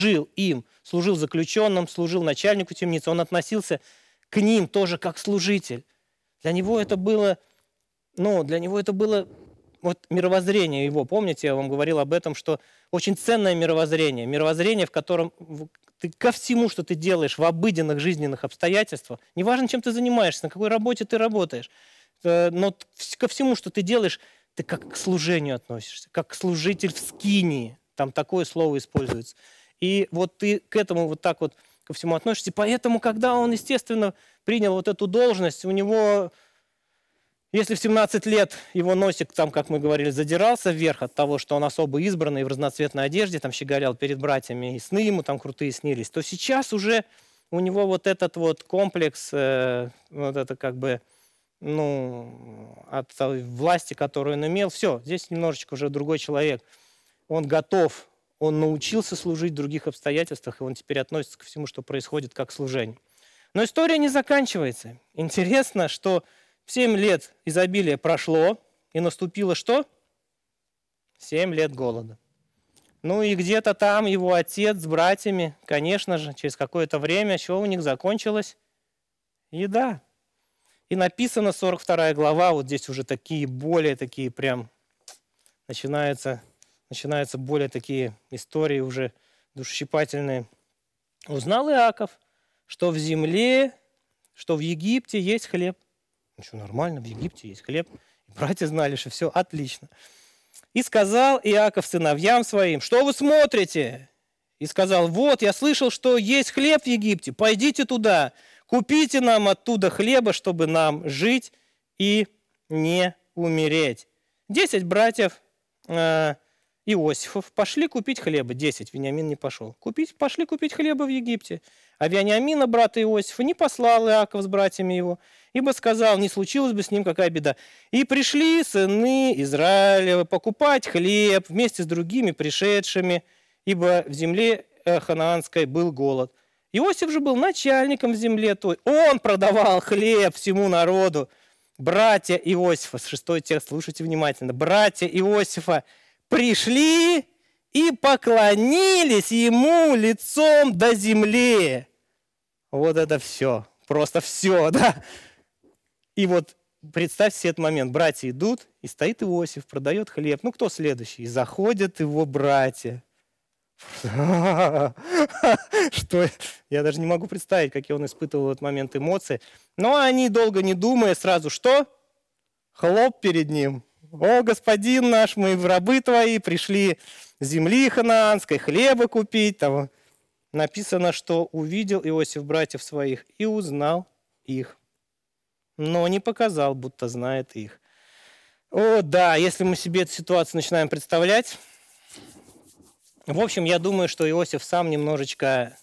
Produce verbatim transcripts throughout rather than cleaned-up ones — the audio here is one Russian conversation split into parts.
служил им, служил заключенным, служил начальнику темницы. Он относился к ним тоже как служитель. Для него это было, ну, для него это было вот мировоззрение его. Помните, я вам говорил об этом, что очень ценное мировоззрение. Мировоззрение, в котором ты ко всему, что ты делаешь в обыденных жизненных обстоятельствах, неважно, чем ты занимаешься, на какой работе ты работаешь, но ко всему, что ты делаешь, ты как к служению относишься, как к служитель в скинии. Там такое слово используется. И вот ты к этому вот так вот ко всему относишься. Поэтому, когда он, естественно, принял вот эту должность, у него, если в семнадцать лет его носик, там, как мы говорили, задирался вверх от того, что он особо избранный в разноцветной одежде, там щеголял перед братьями, и сны ему там крутые снились, то сейчас уже у него вот этот вот комплекс, э, вот это как бы, ну, от власти, которую он имел, все, здесь немножечко уже другой человек. Он готов, он научился служить в других обстоятельствах, и он теперь относится ко всему, что происходит, как к служению. Но история не заканчивается. Интересно, что семь лет изобилия прошло, и наступило что? Семь лет голода. Ну и где-то там его отец с братьями, конечно же, через какое-то время, что у них закончилась? Еда. И написано сорок вторая глава, вот здесь уже такие более такие прям начинаются, начинаются более такие истории уже душещипательные. Узнал Иаков, что в земле, что в Египте есть хлеб. Ну что, нормально, в Египте есть хлеб. И братья знали, что все отлично. И сказал Иаков сыновьям своим: что вы смотрите? И сказал: вот, я слышал, что есть хлеб в Египте, пойдите туда, купите нам оттуда хлеба, чтобы нам жить и не умереть. Десять братьев э, Иосифов пошли купить хлеба. Десять, Вениамин не пошел. Купить, пошли купить хлеба в Египте. А Вениамина, брата Иосифа, не послал Иаков с братьями его, ибо сказал, не случилось бы с ним какая беда. И пришли сыны Израилевы покупать хлеб вместе с другими пришедшими, ибо в земле ханаанской был голод. Иосиф же был начальником в земле той. Он продавал хлеб всему народу. Братья Иосифа, шестой текст, слушайте внимательно. Братья Иосифа пришли и поклонились ему лицом до земли. Вот это все. Просто все, да. И вот представьте себе этот момент. Братья идут, и стоит Иосиф, продает хлеб. Ну, кто следующий? И заходят его братья. Что? Я даже не могу представить, какие он испытывал в этот момент эмоции. Но они, долго не думая, сразу что? Хлоп перед ним. О, господин наш, мы в рабы твои пришли с земли ханаанской хлеба купить. Там написано, что увидел Иосиф братьев своих и узнал их, но не показал, будто знает их. О, да, если мы себе эту ситуацию начинаем представлять. В общем, я думаю, что Иосиф сам немножечко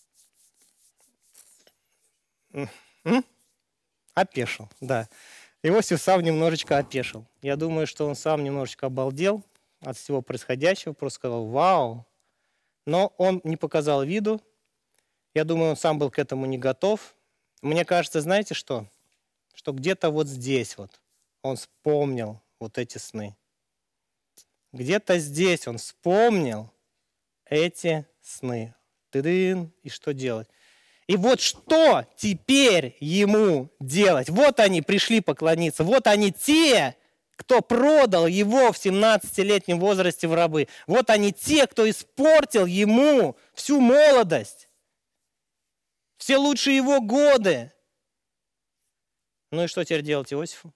М? опешил, да. Иосиф сам немножечко опешил. Я думаю, что он сам немножечко обалдел от всего происходящего, просто сказал «Вау!». Но он не показал виду. Я думаю, он сам был к этому не готов. Мне кажется, знаете что? Что где-то вот здесь вот он вспомнил вот эти сны. Где-то здесь он вспомнил эти сны. Ты-дын, и что делать? И вот что теперь ему делать? Вот они пришли поклониться. Вот они те, кто продал его в семнадцатилетнем возрасте в рабы. Вот они те, кто испортил ему всю молодость, все лучшие его годы. Ну и что теперь делать Иосифу?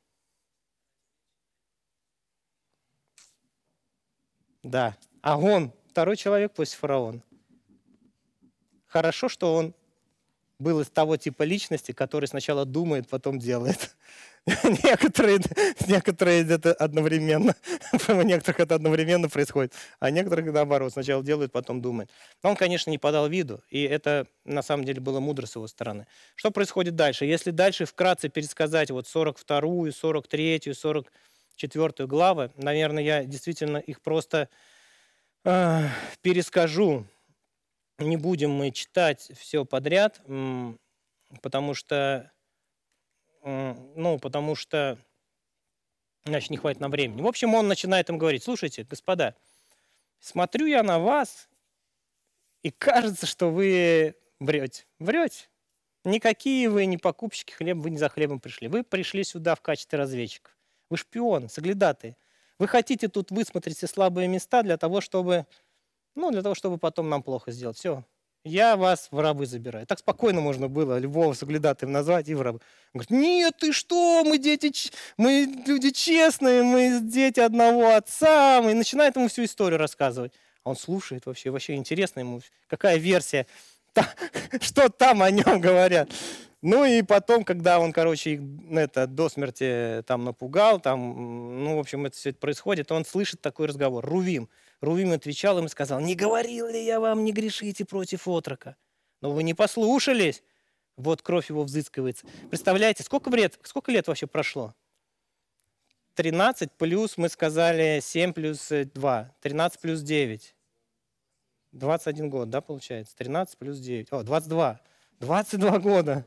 Да, а он второй человек после фараона. Хорошо, что он был из того типа личности, который сначала думает, потом делает. Некоторые, некоторые это одновременно, у некоторых это одновременно происходит, а некоторых наоборот, сначала делают, потом думают. Но он, конечно, не подал виду, и это на самом деле было мудро с его стороны. Что происходит дальше? Если дальше вкратце пересказать вот сорок вторую, сорок третью, сорок четвёртую главы, наверное, я действительно их просто э, перескажу. Не будем мы читать все подряд, потому что, ну, потому что, значит, не хватит нам времени. В общем, он начинает им говорить: слушайте, господа, смотрю я на вас и кажется, что вы врете. Врете. Никакие вы не покупщики хлеба, вы не за хлебом пришли. Вы пришли сюда в качестве разведчиков. Вы шпион, соглядатые. Вы хотите тут высмотреть все слабые места для того, чтобы, ну, для того, чтобы потом нам плохо сделать. Все. Я вас в рабы забираю. Так спокойно можно было любого соглядатаем назвать и в рабы. Он говорит, нет, ты что, мы дети, мы люди честные, мы дети одного отца. И начинает ему всю историю рассказывать. А он слушает вообще, вообще интересно ему, какая версия, что там о нем говорят. Ну и потом, когда он, короче, их это, до смерти там напугал, там, ну, в общем, это все это происходит, он слышит такой разговор. Рувим. Рувим отвечал им и сказал, не говорил ли я вам, не грешите против отрока? Но вы не послушались. Вот кровь его взыскивается. Представляете, сколько лет, сколько лет вообще прошло? тринадцать плюс, мы сказали, семь плюс два. тринадцать плюс девять. двадцать один год, да, получается? тринадцать плюс девять. О, двадцать два. двадцать два года.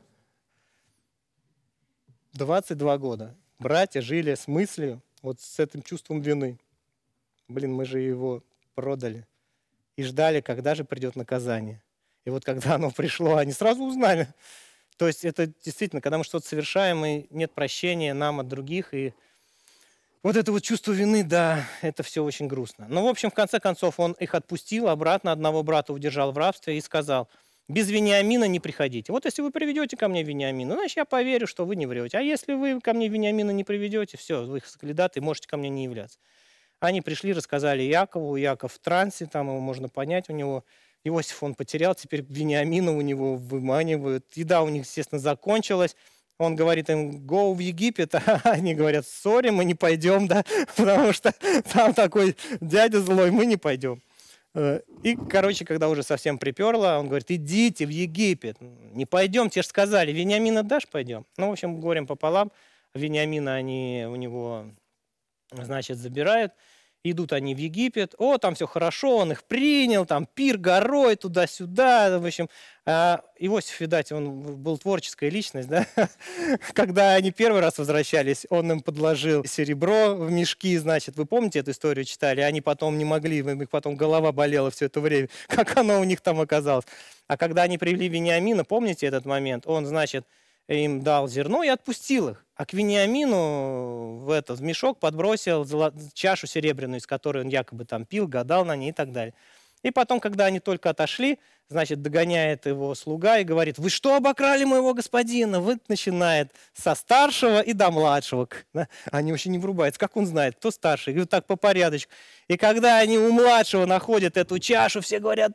двадцать два года. Братья жили с мыслью, вот с этим чувством вины. Блин, мы же его продали. И ждали, когда же придет наказание. И вот когда оно пришло, они сразу узнали. То есть это действительно, когда мы что-то совершаем, и нет прощения нам от других, и вот это вот чувство вины, да, это все очень грустно. Но, в общем, в конце концов, он их отпустил обратно, одного брата удержал в рабстве и сказал, без Вениамина не приходите. Вот если вы приведете ко мне Вениамина, значит, я поверю, что вы не врете. А если вы ко мне Вениамина не приведете, все, вы их соглядаты, можете ко мне не являться. Они пришли, рассказали Якову, Яков в трансе, там его можно понять, у него Иосиф он потерял, теперь Вениамина у него выманивают. Еда у них, естественно, закончилась. Он говорит им, go в Египет, а они говорят, сори, мы не пойдем, да, потому что там такой дядя злой, мы не пойдем. И, короче, когда уже совсем приперло, он говорит, идите в Египет. Не пойдем, тебе же сказали, Вениамина дашь, пойдем. Ну, в общем, горем пополам. Вениамина они у него, значит, забирают. Идут они в Египет, о, там все хорошо, он их принял, там пир горой, туда-сюда. В общем, Иосиф, видать, он был творческая личность, да? Когда они первый раз возвращались, он им подложил серебро в мешки, значит, вы помните эту историю, читали? Они потом не могли, у них потом голова болела все это время, как оно у них там оказалось. А когда они привели Вениамина, помните этот момент? Он, значит, им дал зерно и отпустил их. А к Вениамину в, это, в мешок подбросил чашу серебряную, из которой он якобы там пил, гадал на ней и так далее. И потом, когда они только отошли, значит, догоняет его слуга и говорит, вы что обокрали моего господина? Вы начинает со старшего и до младшего. Они вообще не врубаются. Как он знает, кто старший? И вот так по порядочку. И когда они у младшего находят эту чашу, все говорят,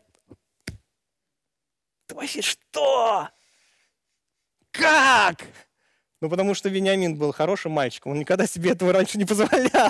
ты вообще что? Как? Ну, потому что Вениамин был хорошим мальчиком, он никогда себе этого раньше не позволял.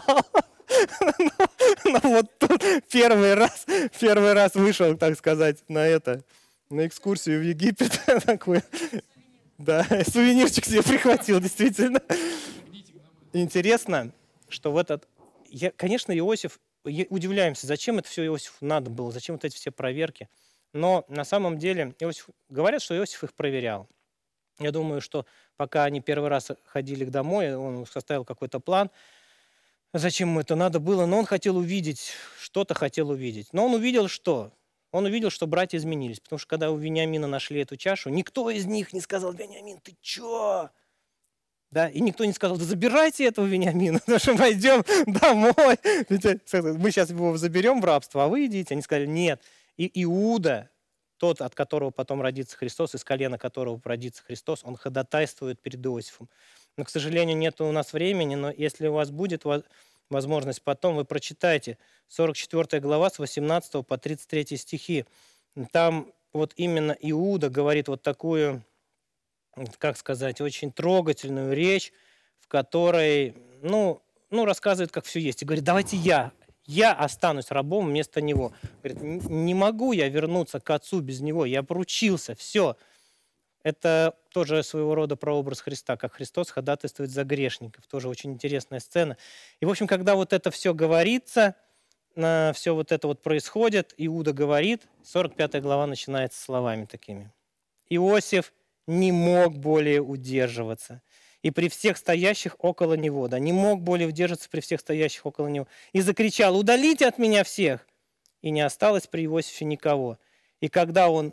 Но вот тут первый раз, первый раз вышел, так сказать, на это, на экскурсию в Египет. Такой, да, сувенирчик себе прихватил, действительно. Интересно, что в этот... Я, конечно, Иосиф... Удивляемся, зачем это все Иосифу надо было, зачем вот эти все проверки. Но на самом деле Иосиф, говорят, что Иосиф их проверял. Я думаю, что пока они первый раз ходили домой, он составил какой-то план, зачем ему это надо было, но он хотел увидеть, что-то хотел увидеть. Но он увидел что? Он увидел, что братья изменились, потому что когда у Вениамина нашли эту чашу, никто из них не сказал, Вениамин, ты чё? Да, и никто не сказал, да забирайте этого Вениамина, потому что пойдем домой. Мы сейчас его заберем в рабство, а вы идите. Они сказали, нет. И Иуда, тот, от которого потом родится Христос, из колена которого родится Христос, он ходатайствует перед Иосифом. Но, к сожалению, нет у нас времени, но если у вас будет возможность потом, вы прочитайте сорок четвёртая глава с восемнадцатого по тридцать третий стихи. Там вот именно Иуда говорит вот такую, как сказать, очень трогательную речь, в которой, ну, ну рассказывает, как все есть. И говорит, давайте я, я останусь рабом вместо него. Говорит, не могу я вернуться к отцу без него, я поручился, все. Это тоже своего рода прообраз Христа, как Христос ходатайствует за грешников. Тоже очень интересная сцена. И, в общем, когда вот это все говорится, все вот это вот происходит, Иуда говорит, сорок пятая глава начинается словами такими. Иосиф не мог более удерживаться. И при всех стоящих около него, да, не мог более удерживаться при всех стоящих около него. И закричал, удалите от меня всех. И не осталось при Иосифе никого. И когда он